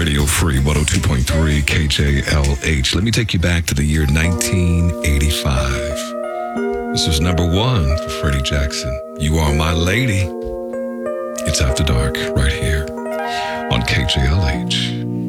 Radio Free 102.3 KJLH. Let me take you back to the year 1985. This was number one for Freddie Jackson. You Are My Lady. It's After Dark right here on KJLH.